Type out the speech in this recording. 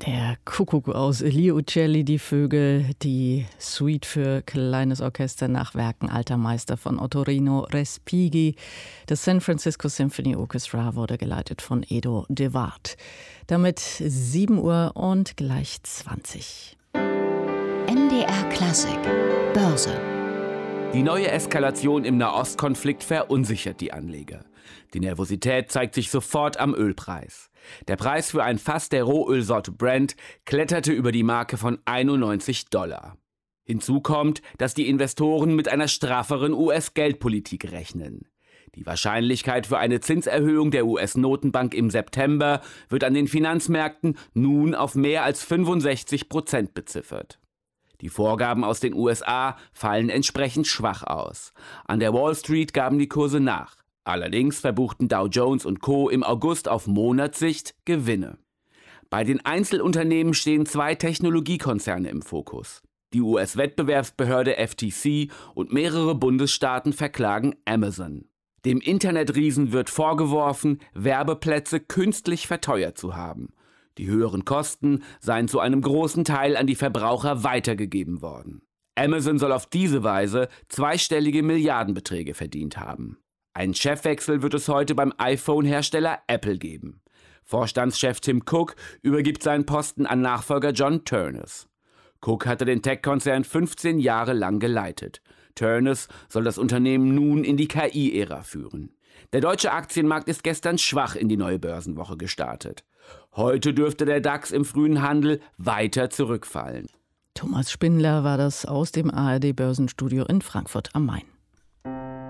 Der Kuckuck aus Leo Uccelli, die Vögel, die Suite für kleines Orchester nach Werken alter Meister von Ottorino Respighi. Das San Francisco Symphony Orchestra wurde geleitet von Edo de Waard. Damit 7 Uhr und gleich 20. MDR Klassik, Börse. Die neue Eskalation im Nahostkonflikt verunsichert die Anleger. Die Nervosität zeigt sich sofort am Ölpreis. Der Preis für ein Fass der Rohölsorte Brent kletterte über die Marke von $91. Hinzu kommt, dass die Investoren mit einer strafferen US-Geldpolitik rechnen. Die Wahrscheinlichkeit für eine Zinserhöhung der US-Notenbank im September wird an den Finanzmärkten nun auf mehr als 65% beziffert. Die Vorgaben aus den USA fallen entsprechend schwach aus. An der Wall Street gaben die Kurse nach. Allerdings verbuchten Dow Jones und Co. im August auf Monatssicht Gewinne. Bei den Einzelunternehmen stehen 2 Technologiekonzerne im Fokus. Die US-Wettbewerbsbehörde FTC und mehrere Bundesstaaten verklagen Amazon. Dem Internetriesen wird vorgeworfen, Werbeplätze künstlich verteuert zu haben. Die höheren Kosten seien zu einem großen Teil an die Verbraucher weitergegeben worden. Amazon soll auf diese Weise zweistellige Milliardenbeträge verdient haben. Einen Chefwechsel wird es heute beim iPhone-Hersteller Apple geben. Vorstandschef Tim Cook übergibt seinen Posten an Nachfolger John Ternus. Cook hatte den Tech-Konzern 15 Jahre lang geleitet. Ternus soll das Unternehmen nun in die KI-Ära führen. Der deutsche Aktienmarkt ist gestern schwach in die neue Börsenwoche gestartet. Heute dürfte der DAX im frühen Handel weiter zurückfallen. Thomas Spindler war das aus dem ARD-Börsenstudio in Frankfurt am Main.